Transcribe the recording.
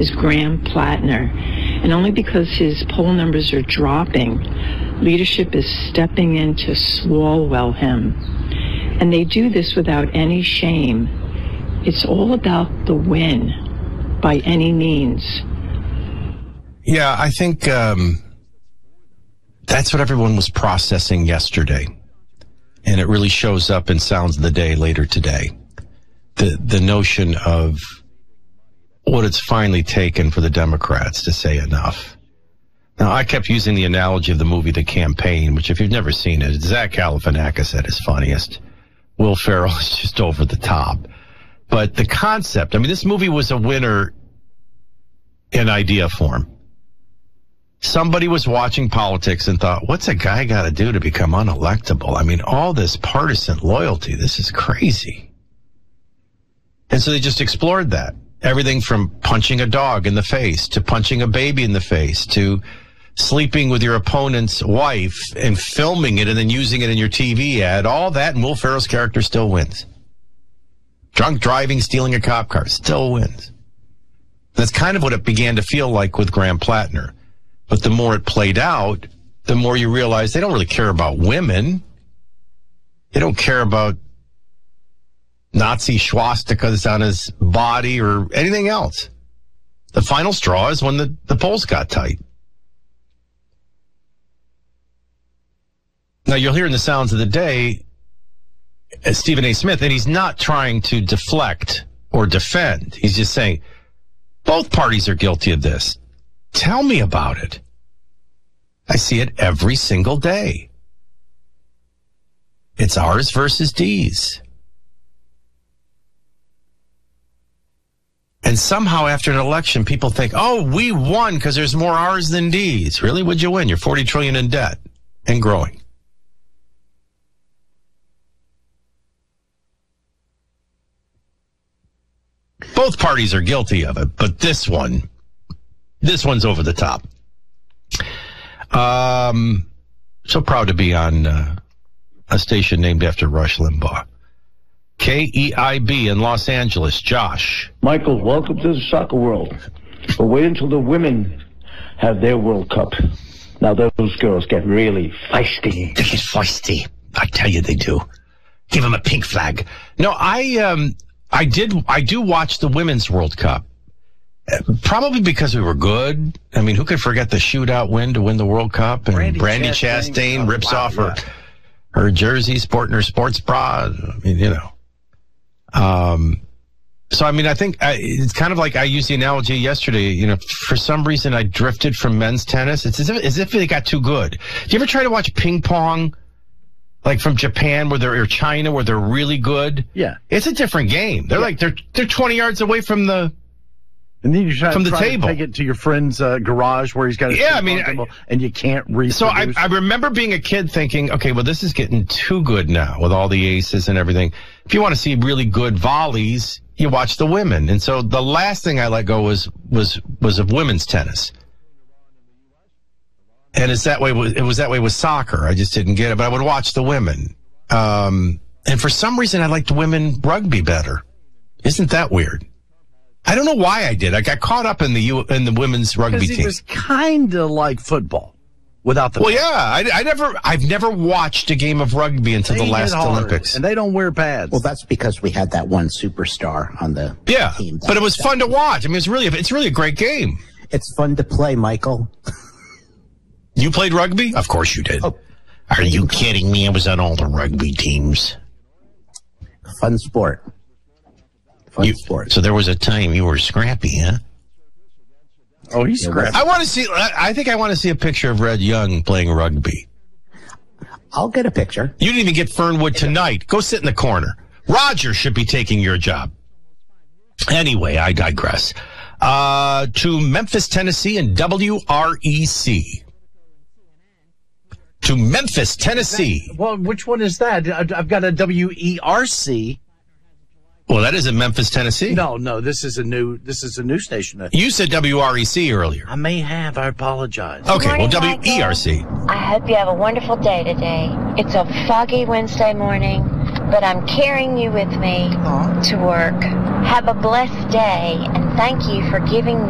is Graham Plattner. And only because his poll numbers are dropping, leadership is stepping in to swallow him. And they do this without any shame. It's all about the win by any means. Yeah, I think that's what everyone was processing yesterday. And it really shows up in Sounds of the Day later today. The notion of what it's finally taken for the Democrats to say enough. Now, I kept using the analogy of the movie The Campaign, which if you've never seen it, Zach Galifianakis at his funniest. Will Ferrell is just over the top. But the concept, I mean, this movie was a winner in idea form. Somebody was watching politics and thought, what's a guy got to do to become unelectable? I mean, all this partisan loyalty, this is crazy. And so they just explored that. Everything from punching a dog in the face to punching a baby in the face to sleeping with your opponent's wife and filming it and then using it in your TV ad. All that, and Will Ferrell's character still wins. Drunk driving, stealing a cop car, still wins. That's kind of what it began to feel like with Graham Plattner. But the more it played out, the more you realize they don't really care about women. They don't care about Nazi swastikas on his body or anything else. The final straw is when the polls got tight. Now, you'll hear in the Sounds of the Day, Stephen A. Smith, and he's not trying to deflect or defend. He's just saying, both parties are guilty of this. Tell me about it. I see it every single day. It's ours versus D's. And somehow after an election, people think, oh, we won because there's more R's than D's. Really? What'd you win? You're $40 trillion in debt and growing. Both parties are guilty of it, but this one's over the top. So proud to be on a station named after Rush Limbaugh. KEIB in Los Angeles. Josh. Michael, welcome to the soccer world. But wait until the women have their World Cup. Now those girls get really feisty. They get feisty. I tell you they do. Give them a pink flag. No, I do watch the Women's World Cup. Probably because we were good. I mean, who could forget the shootout win to win the World Cup? And Brandi Chastain rips off her jersey, sporting her sports bra. I mean, you know. So, I mean, I think it's kind of like I used the analogy yesterday. You know, for some reason I drifted from men's tennis. It's as if they got too good. Do you ever try to watch ping pong? Like from Japan or China where they're really good? Yeah. It's a different game. They're like, they're 20 yards away from the And then you try from the to table. take it to your friend's garage where he's got a table, and you can't reproduce. So I remember being a kid thinking, okay, well, this is getting too good now with all the aces and everything. If you want to see really good volleys, you watch the women. And so the last thing I let go was of women's tennis. And it was that way with soccer. I just didn't get it, but I would watch the women. And for some reason, I liked women rugby better. Isn't that weird? I don't know why I did. I got caught up in the women's rugby team. It was kind of like football without the. Well, yeah, I've never watched a game of rugby until the last Olympics, and they don't wear pads. Well, that's because we had that one superstar on the team. But it was fun to watch. I mean, it's really a great game. It's fun to play, Michael. You played rugby? Of course you did. Oh. Are you kidding me? I was on all the rugby teams. Fun sport. Sport. So there was a time you were scrappy, huh? Oh, he's scrappy. I think I want to see a picture of Red Young playing rugby. I'll get a picture. You didn't even get Fernwood tonight. Go sit in the corner. Roger should be taking your job. Anyway, I digress. To Memphis, Tennessee and WREC. To Memphis, Tennessee. Well, which one is that? I've got a WERC. Well, that isn't Memphis, Tennessee. No, this is a new station. You said WREC earlier. I may have. I apologize. Okay, Morning, well, WERC. Michael. I hope you have a wonderful day today. It's a foggy Wednesday morning, but I'm carrying you with me to work. Have a blessed day, and thank you for giving me